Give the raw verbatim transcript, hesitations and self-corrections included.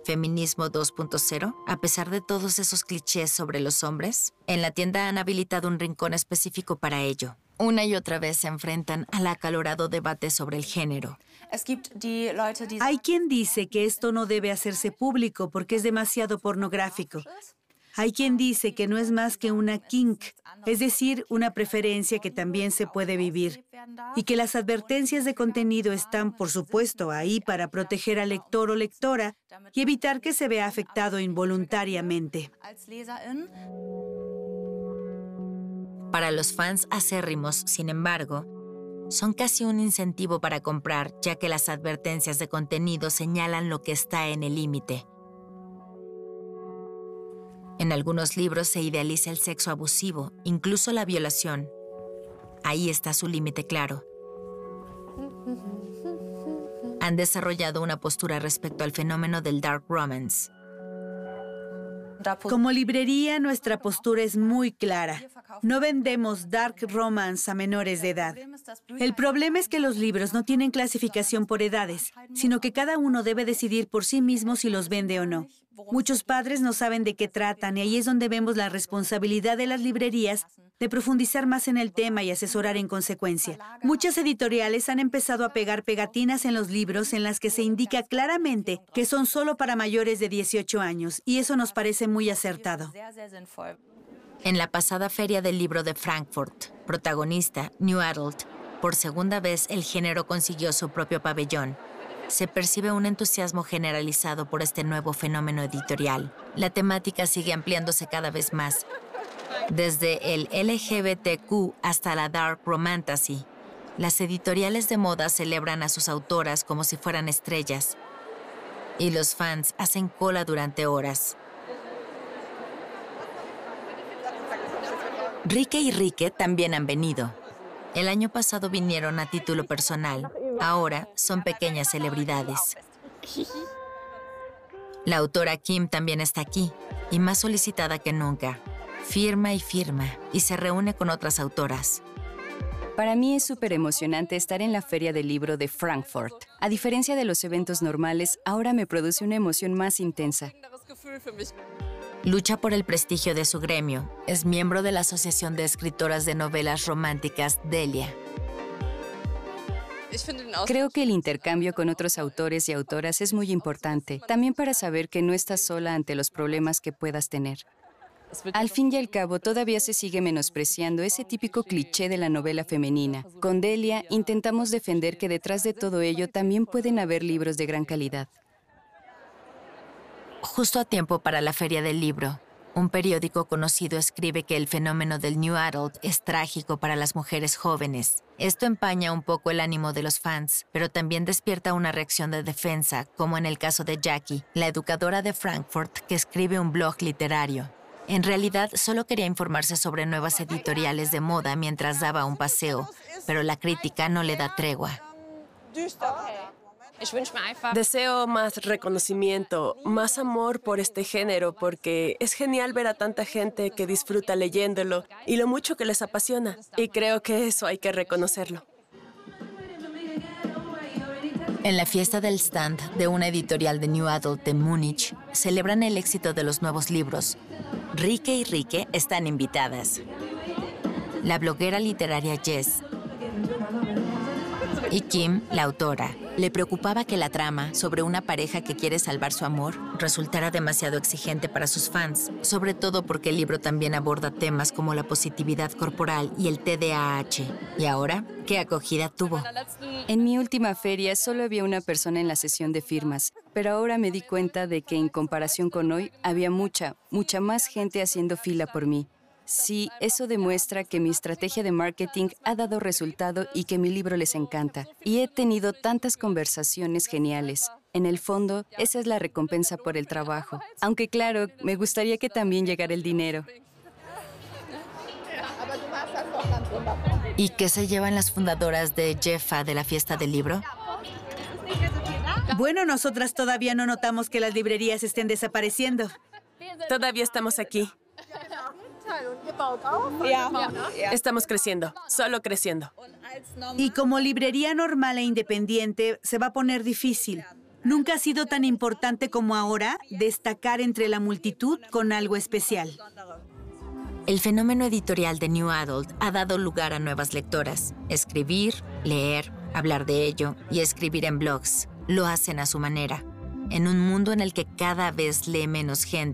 ¿Feminismo dos punto cero? A pesar de todos esos clichés sobre los hombres, en la tienda han habilitado un rincón específico para ello. Una y otra vez se enfrentan al acalorado debate sobre el género. Hay quien dice que esto no debe hacerse público porque es demasiado pornográfico. Hay quien dice que no es más que una kink, es decir, una preferencia que también se puede vivir, y que las advertencias de contenido están, por supuesto, ahí para proteger al lector o lectora y evitar que se vea afectado involuntariamente. Para los fans acérrimos, sin embargo, son casi un incentivo para comprar, ya que las advertencias de contenido señalan lo que está en el límite. En algunos libros se idealiza el sexo abusivo, incluso la violación. Ahí está su límite claro. Han desarrollado una postura respecto al fenómeno del dark romance. Como librería, nuestra postura es muy clara. No vendemos dark romance a menores de edad. El problema es que los libros no tienen clasificación por edades, sino que cada uno debe decidir por sí mismo si los vende o no. Muchos padres no saben de qué tratan y ahí es donde vemos la responsabilidad de las librerías de profundizar más en el tema y asesorar en consecuencia. Muchas editoriales han empezado a pegar pegatinas en los libros en las que se indica claramente que son solo para mayores de dieciocho años y eso nos parece muy acertado. En la pasada Feria del Libro de Frankfurt, protagonista, New Adult, por segunda vez el género consiguió su propio pabellón. Se percibe un entusiasmo generalizado por este nuevo fenómeno editorial. La temática sigue ampliándose cada vez más, desde el L G B T Q hasta la dark romantasy. Las editoriales de moda celebran a sus autoras como si fueran estrellas, y los fans hacen cola durante horas. Rike y Rike también han venido. El año pasado vinieron a título personal. Ahora son pequeñas celebridades. La autora Kim también está aquí, y más solicitada que nunca. Firma y firma, y se reúne con otras autoras. Para mí es súper emocionante estar en la Feria del Libro de Frankfurt. A diferencia de los eventos normales, ahora me produce una emoción más intensa. Lucha por el prestigio de su gremio. Es miembro de la Asociación de Escritoras de Novelas Románticas Delia. Creo que el intercambio con otros autores y autoras es muy importante, también para saber que no estás sola ante los problemas que puedas tener. Al fin y al cabo, todavía se sigue menospreciando ese típico cliché de la novela femenina. Con Delia, intentamos defender que detrás de todo ello también pueden haber libros de gran calidad. Justo a tiempo para la Feria del Libro, un periódico conocido escribe que el fenómeno del New Adult es trágico para las mujeres jóvenes. Esto empaña un poco el ánimo de los fans, pero también despierta una reacción de defensa, como en el caso de Jackie, la educadora de Frankfurt que escribe un blog literario. En realidad, solo quería informarse sobre nuevas editoriales de moda mientras daba un paseo, pero la crítica no le da tregua. Deseo más reconocimiento, más amor por este género, porque es genial ver a tanta gente que disfruta leyéndolo y lo mucho que les apasiona. Y creo que eso hay que reconocerlo. En la fiesta del stand de una editorial de New Adult de Múnich, celebran el éxito de los nuevos libros. Rike y Rike están invitadas. La bloguera literaria Jess y Kim, la autora, le preocupaba que la trama sobre una pareja que quiere salvar su amor resultara demasiado exigente para sus fans, sobre todo porque el libro también aborda temas como la positividad corporal y el T D A H. ¿Y ahora qué acogida tuvo? En mi última feria solo había una persona en la sesión de firmas, pero ahora me di cuenta de que en comparación con hoy había mucha, mucha más gente haciendo fila por mí. Sí, eso demuestra que mi estrategia de marketing ha dado resultado y que mi libro les encanta. Y he tenido tantas conversaciones geniales. En el fondo, esa es la recompensa por el trabajo. Aunque claro, me gustaría que también llegara el dinero. ¿Y qué se llevan las fundadoras de Jeffa de la fiesta del libro? Bueno, nosotras todavía no notamos que las librerías estén desapareciendo. Todavía estamos aquí. Estamos creciendo, solo creciendo. Y como librería normal e independiente, se va a poner difícil. Nunca ha sido tan importante como ahora destacar entre la multitud con algo especial. El fenómeno editorial de New Adult ha dado lugar a nuevas lectoras. Escribir, leer, hablar de ello y escribir en blogs lo hacen a su manera. En un mundo en el que cada vez lee menos gente,